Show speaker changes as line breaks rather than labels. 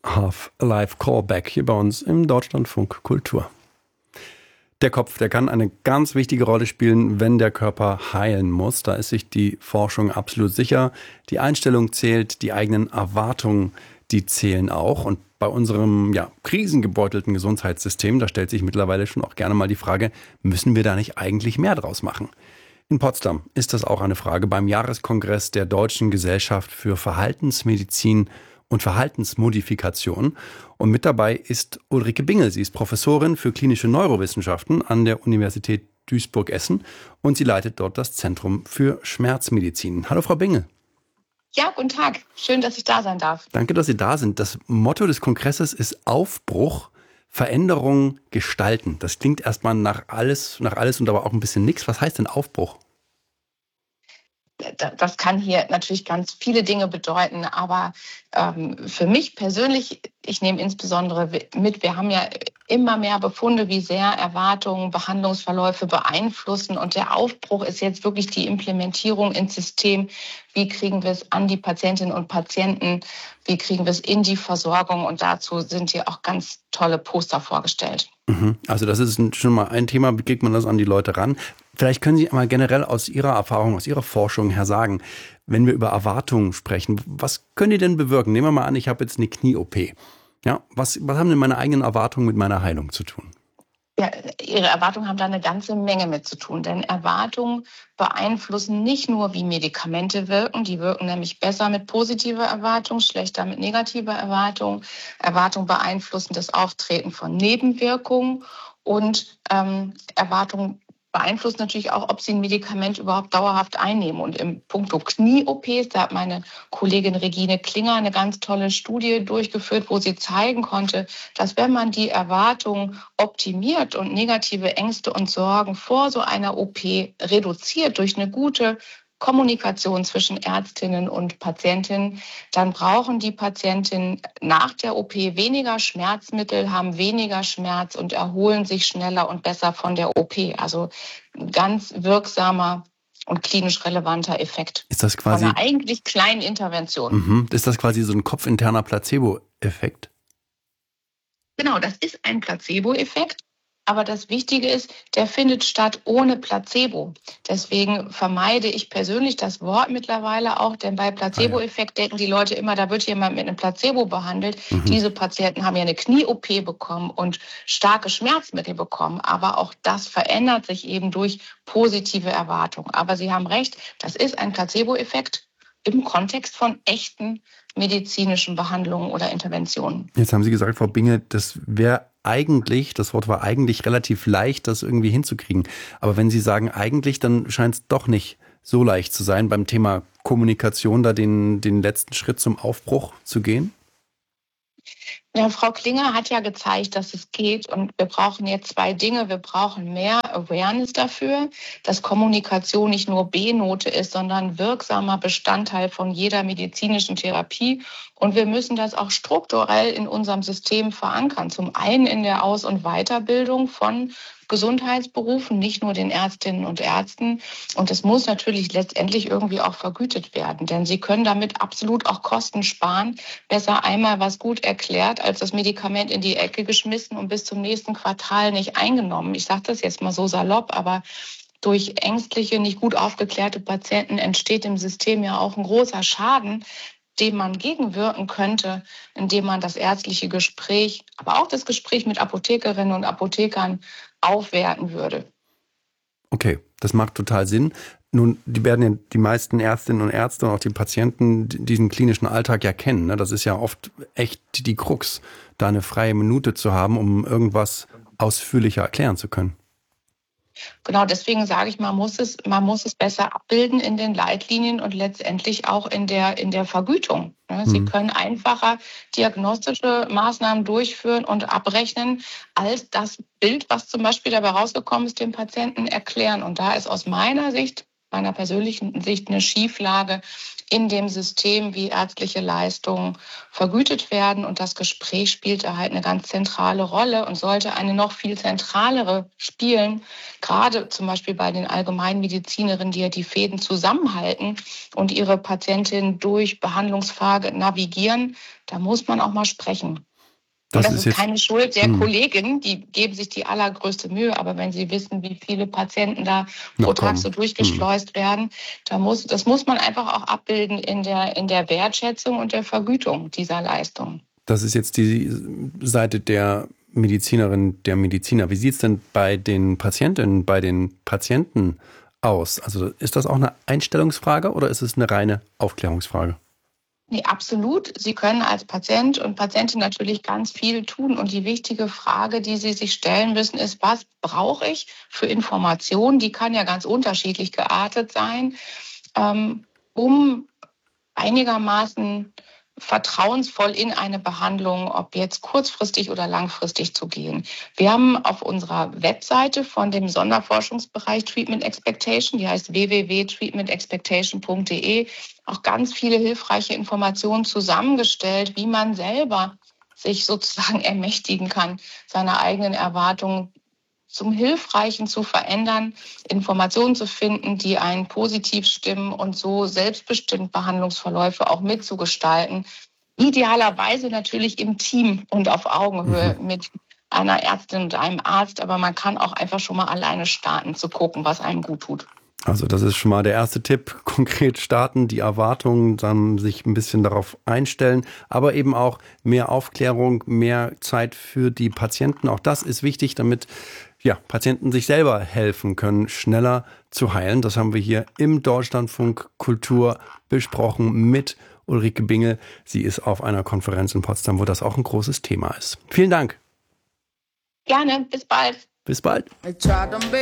Half-Alive Callback hier bei uns im Deutschlandfunk Kultur. Der Kopf, der kann eine ganz wichtige Rolle spielen, wenn der Körper heilen muss. Da ist sich die Forschung absolut sicher. Die Einstellung zählt, die eigenen Erwartungen, die zählen auch. Und bei unserem krisengebeutelten Gesundheitssystem, da stellt sich mittlerweile schon auch gerne mal die Frage, müssen wir da nicht eigentlich mehr draus machen? In Potsdam ist das auch eine Frage beim Jahreskongress der Deutschen Gesellschaft für Verhaltensmedizin und Verhaltensmodifikation. Und mit dabei ist Ulrike Bingel. Sie ist Professorin für klinische Neurowissenschaften an der Universität Duisburg-Essen und sie leitet dort das Zentrum für Schmerzmedizin. Hallo Frau Bingel.
Ja, guten Tag. Schön, dass ich da sein darf.
Danke, dass Sie da sind. Das Motto des Kongresses ist Aufbruch, Veränderung, Gestalten. Das klingt erstmal nach alles und aber auch ein bisschen nichts. Was heißt denn Aufbruch?
Das kann hier natürlich ganz viele Dinge bedeuten, aber für mich persönlich, ich nehme insbesondere mit, wir haben ja immer mehr Befunde, wie sehr Erwartungen, Behandlungsverläufe beeinflussen und der Aufbruch ist jetzt wirklich die Implementierung ins System. Wie kriegen wir es an die Patientinnen und Patienten? Wie kriegen wir es in die Versorgung? Und dazu sind hier auch ganz tolle Poster vorgestellt.
Also das ist schon mal ein Thema, wie kriegt man das an die Leute ran? Vielleicht können Sie einmal generell aus Ihrer Erfahrung, aus Ihrer Forschung her sagen, wenn wir über Erwartungen sprechen, was können die denn bewirken? Nehmen wir mal an, ich habe jetzt eine Knie-OP. Ja, was haben denn meine eigenen Erwartungen mit meiner Heilung zu tun?
Ja, Ihre Erwartungen haben da eine ganze Menge mit zu tun, denn Erwartungen beeinflussen nicht nur, wie Medikamente wirken, die wirken nämlich besser mit positiver Erwartung, schlechter mit negativer Erwartung. Erwartungen beeinflussen das Auftreten von Nebenwirkungen und Erwartungen beeinflussen natürlich auch, ob Sie ein Medikament überhaupt dauerhaft einnehmen. Und im Punkto Knie-OPs, da hat meine Kollegin Regine Klinger eine ganz tolle Studie durchgeführt, wo sie zeigen konnte, dass wenn man die Erwartungen optimiert und negative Ängste und Sorgen vor so einer OP reduziert durch eine gute Kommunikation zwischen Ärztinnen und Patientinnen, dann brauchen die Patientinnen nach der OP weniger Schmerzmittel, haben weniger Schmerz und erholen sich schneller und besser von der OP. Also ein ganz wirksamer und klinisch relevanter Effekt
ist das quasi
von einer eigentlich kleinen Intervention.
Ist das quasi so ein kopfinterner Placebo-Effekt?
Genau, das ist ein Placebo-Effekt. Aber das Wichtige ist, der findet statt ohne Placebo. Deswegen vermeide ich persönlich das Wort mittlerweile auch, denn bei Placebo-Effekt denken die Leute immer, da wird jemand mit einem Placebo behandelt. Diese Patienten haben ja eine Knie-OP bekommen und starke Schmerzmittel bekommen. Aber auch das verändert sich eben durch positive Erwartungen. Aber Sie haben recht, das ist ein Placebo-Effekt im Kontext von echten medizinischen Behandlungen oder Interventionen.
Jetzt haben Sie gesagt, Frau Bingel, das Wort war eigentlich relativ leicht, das irgendwie hinzukriegen. Aber wenn Sie sagen eigentlich, dann scheint es doch nicht so leicht zu sein, beim Thema Kommunikation da den letzten Schritt zum Aufbruch zu gehen?
Ja, Frau Klinger hat ja gezeigt, dass es geht und wir brauchen jetzt zwei Dinge. Wir brauchen mehr Awareness dafür, dass Kommunikation nicht nur B-Note ist, sondern wirksamer Bestandteil von jeder medizinischen Therapie. Und wir müssen das auch strukturell in unserem System verankern. Zum einen in der Aus- und Weiterbildung von Gesundheitsberufen, nicht nur den Ärztinnen und Ärzten. Und es muss natürlich letztendlich irgendwie auch vergütet werden, denn sie können damit absolut auch Kosten sparen. Besser einmal was gut erklärt, als das Medikament in die Ecke geschmissen und bis zum nächsten Quartal nicht eingenommen. Ich sage das jetzt mal so salopp, aber durch ängstliche, nicht gut aufgeklärte Patienten entsteht im System ja auch ein großer Schaden, dem man gegenwirken könnte, indem man das ärztliche Gespräch, aber auch das Gespräch mit Apothekerinnen und Apothekern aufwerten würde.
Okay, das macht total Sinn. Nun, die meisten Ärztinnen und Ärzte und auch die Patienten diesen klinischen Alltag ja kennen. Ne? Das ist ja oft echt die Krux, da eine freie Minute zu haben, um irgendwas ausführlicher erklären zu können.
Genau, deswegen sage ich, man muss es besser abbilden in den Leitlinien und letztendlich auch in der Vergütung. Sie können einfacher diagnostische Maßnahmen durchführen und abrechnen, als das Bild, was zum Beispiel dabei rausgekommen ist, dem Patienten erklären. Und da ist aus meiner persönlichen Sicht eine Schieflage, in dem System, wie ärztliche Leistungen vergütet werden. Und das Gespräch spielt da halt eine ganz zentrale Rolle und sollte eine noch viel zentralere spielen, gerade zum Beispiel bei den Allgemeinmedizinerinnen, die ja die Fäden zusammenhalten und ihre Patientin durch Behandlungsfrage navigieren. Da muss man auch mal sprechen. Und das ist keine Schuld der Kolleginnen, die geben sich die allergrößte Mühe, aber wenn sie wissen, wie viele Patienten da pro Tag so durchgeschleust werden, das muss man einfach auch abbilden in der Wertschätzung und der Vergütung dieser Leistung.
Das ist jetzt die Seite der Medizinerin, der Mediziner. Wie sieht es denn bei den Patientinnen, bei den Patienten aus? Also ist das auch eine Einstellungsfrage oder ist es eine reine Aufklärungsfrage?
Nee, absolut. Sie können als Patient und Patientin natürlich ganz viel tun. Und die wichtige Frage, die Sie sich stellen müssen, ist, was brauche ich für Informationen? Die kann ja ganz unterschiedlich geartet sein, um einigermaßen vertrauensvoll in eine Behandlung, ob jetzt kurzfristig oder langfristig zu gehen. Wir haben auf unserer Webseite von dem Sonderforschungsbereich Treatment Expectation, die heißt www.treatmentexpectation.de, auch ganz viele hilfreiche Informationen zusammengestellt, wie man selber sich sozusagen ermächtigen kann, seine eigenen Erwartungen zum Hilfreichen zu verändern, Informationen zu finden, die einen positiv stimmen und so selbstbestimmt Behandlungsverläufe auch mitzugestalten. Idealerweise natürlich im Team und auf Augenhöhe mit einer Ärztin und einem Arzt, aber man kann auch einfach schon mal alleine starten, zu gucken, was einem gut tut.
Also das ist schon mal der erste Tipp, konkret starten, die Erwartungen, dann sich ein bisschen darauf einstellen, aber eben auch mehr Aufklärung, mehr Zeit für die Patienten. Auch das ist wichtig, damit Patienten sich selber helfen können, schneller zu heilen. Das haben wir hier im Deutschlandfunk Kultur besprochen mit Ulrike Bingel. Sie ist auf einer Konferenz in Potsdam, wo das auch ein großes Thema ist. Vielen Dank.
Gerne, bis bald.
Bis bald.